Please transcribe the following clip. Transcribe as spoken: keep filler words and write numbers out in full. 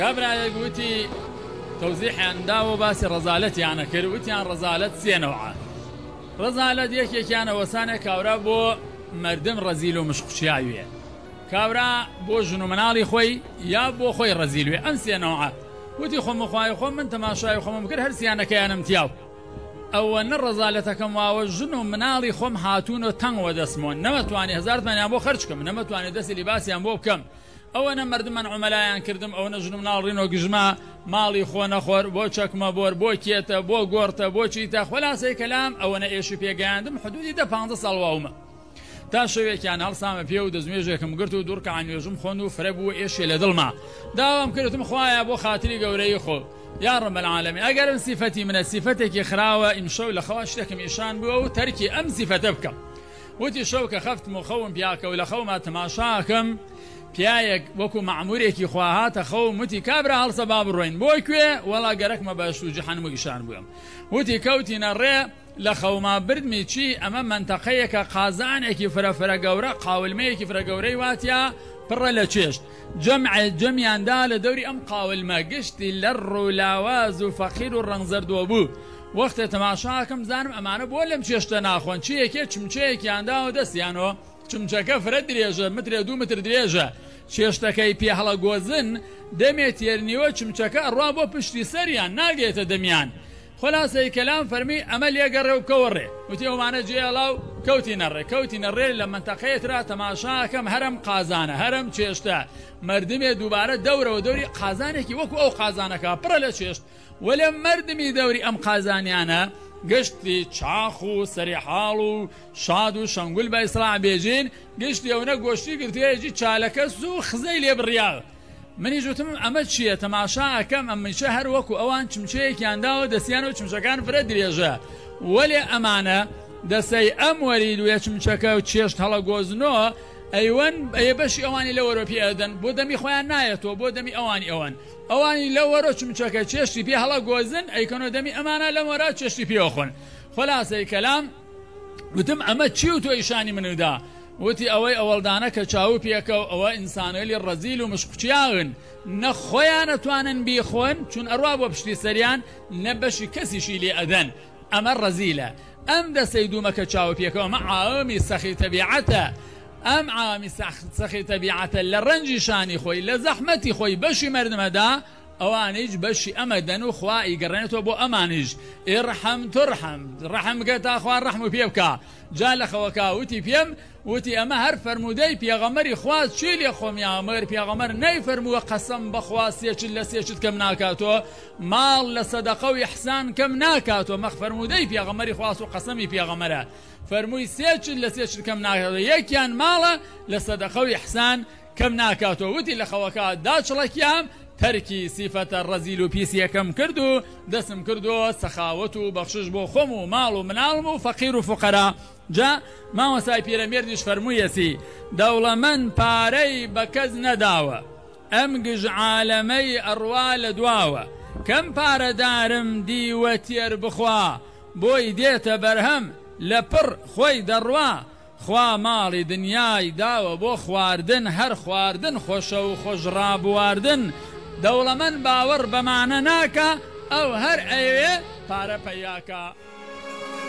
کابرایەک وتی تەوزیحیان داوە باسی ڕەزالەتیانە کرد وتیان ڕەزالەت سێ نەوعە. ڕەزالەت یەکێکیانە وەسانێک کاورا بۆ مردم ڕەزیل و مشقچیاویە، کاورا بۆ ژن و مناڵی خۆی یا بۆ خۆی ڕەزیلوێ. ئەم سێ نەوعە وتی خۆم خوای خۆم من تەماشای خۆمم کرد هەرسیانەکەیانم تیاو. ئەوە نە ڕەزالەتەکەم واوە ژن و مناڵی خۆم هاتوون و تەنگوە دەستمۆن نەمەتوانی هەزارتمانیان بۆ خەرچکەم نەمەتوانی دەستی لیباسیان بۆ بکەم. ئەوە نە مردمان عومەلایان کردم ئەوە نە ژن و مناڵ ڕین و گژما ماڵی خۆ نەخۆر بۆ چەکمە بۆر بۆ کێتە بۆ گۆڕتە بۆ چیتە خۆلاسەی کەلام ئەوە نە ئێشی پێگەیاندم حدودی دە پانزە ساڵ واومە. تا شەوێکیان هەڵسامە پێ و دەزمێژێکم گرت و دوورکەعان نوێژم خۆن و فرە بوو ئێشێ لە دڵما. داوام کردم خوایە بۆ خاتری گەورەی خۆ یا ڕەب العالەمین ئەگەرم سیفەتی منە سیفەتێکی خراوە ئیمشەو لە خەوا شتێکم ئیشان بووە و تەرکی ئەم سیفەتە بکەم. وتی شەو کە خەفتم و خەوم پیاکە و لە خەوما تەماشاکەم پیایەک وەکو مەعمورێکی خواهاتە خەوم وتی کابرا هەڵسە با بڕۆین بۆی کوێ وەڵا گەرەکمە بەش و جەحەنم و ئیشان بووم. وتی کەوتینە ڕێ لە خەوما بردمی چی ئەمە منتەقەیەکە قازانێکی فرەفرە گەورە قاولمەیەکی فرە گەورەی واتیا پڕە لە چێشت جەمع جەمیاندا لە دەوری ئەم قاولمە گشتی لەڕ و لاواز و فەقیر و ڕەنگزەردووە بوو. وەختە تەماشاکەم زانم ئەمانە بۆ لەم چێشتە ناخۆن چی یەکێ چمچەیەکیانداوە دەستیانەوە چمچەکە فرە درێژە مترێ دوو متر درێژە چێشتەکەی پێ هەڵە گۆزن دەمێت تێرنیوە چمچەکە ئەڕوا بۆ پشتی سەریان ناگێتە دەمیان. خلاصەی کەلام فەرمی ئەمە لێگەڕێ و کەوەڕێ وتی ئەومانە جێڵاو کەوتی نەڕێ کەوتی نەڕێ لە منتەقەیەترا تەماشاکەم هەرم قازانە هەرم چێشتە مردمێ دووبارە دەورەوە دەوری قازانێکی وەکو ئەو قازانەکە پڕە لە چێشت وەلێ مردمی دەوری ئەم قازانیانە گشتی چاخ و سەریحاڵ و شاد و شەنگول بە ئیسڵام بێژین گشتی ئەوەنە گۆشتی گرتوێژی چالەکە سو خزەی لێ بڕیاوە. منی جوتم ئەمە چییە تەماشا ئەەکەم ئەمەیشە هەر وەکو ئەوان چمچەیەکیانداوە دەستیان و چمچەکان فرە درێژە وەلێ ئەمانە دەسەی ئەم وەری دوێ چمچەکە و چێشت هەڵە گۆزنەوە ئەیوەن ئەیە بەشی ئەوانی لە وەرۆپی ئەدەن بۆ دەمی خۆیان نایەتەوە بۆ دەمی ئەوانی ئەوەن ئەوانی لە وەرۆ چمچەکە چێشتی پێ هەڵە گۆزن ئەیکەنەوە دەمی ئەمانە لە وەرا چێشتی پێوەخۆن. خۆلاسەی کەلام وتم ئەمە چی و تۆ ئیشانی منودا وتی ئەوەی ئەوەڵدانە کە چاو پێکە و ئەوە ئینسانەلی ڕەزیل و مشقچیاون نە خۆیان نەتوانن بیخۆن چون ئەڕوا بۆ پشتی سەریان نە بەشی کەسیشی لێ ئەدەن ئەمە ڕەزیلە. ئەم دەسەی دوومەکە چاو پێکەوە ئەمە عامی سەخی تەبیعەتە ئەم عامی سەخی تەبیعەتە لە ڕەنجی شانی خۆی لە زەحمەتی خۆی بەشی مردمەدا ئەوانیش بەشی ئەمەدەن و خوا ئیگەڕێنێتەوە بۆ ئەمانیش ئێڕحەم تڕحەم ڕەحم بکە تا خوا ڕەحم و پێ بکە. جا لە خەوەکە وتی پێم وتی ئەمە هەر فەرمودەی پێغەمەری خوا چی لێ خۆمیامەر پێغەمەر نەیفەرمووە قەسەم بەخوا سێچت لە سێچت کەم ناکاتەوە ماڵ لە سەدەقە و ئیحسان کەم ناکاتەوە مەخ فەرمودەی پێغەمەری خواست و قەسەمی پێغەمەرە فەرمووی سێچت لە سێچت کەم ناکاتەوە یەکیان ماڵە لە سەدەقە و ئیحسان کەم ناکاتەوە. وتی لە خەوەکە داچڵەکیام تەرکی سیفەتە ڕەزیل و پیسیەکەم کرد و دەسم کردووە سەخاوەت و بەخشش بۆ خۆم و ماڵ و مناڵم و فەقیر و فوقەرا. جا مامۆسای پیرەمێردیش فەرموویەتی دەوڵەمەند پارەی بە کەس نەداوە ئەم گژ عالەمەی ئەڕوا لە دواوە کەم پارەدارم دیوە تێر بخوا بۆی دێتە بەرهەم لە پڕ خۆی دەڕوا خوا ماڵی دنیای داوە بۆ خواردن هەر خواردن خۆشە و خۆشڕابواردن دەوڵەمەند باوەڕ بەمانە ناکە ئەو هەر ئەوێ پارە پەیاکە.